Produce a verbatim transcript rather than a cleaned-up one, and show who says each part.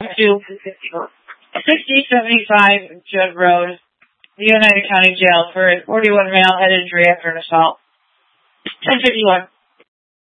Speaker 1: to sixty seventy-five Judd Road, the United County Jail for a forty-one male head injury after an assault. ten fifty-one.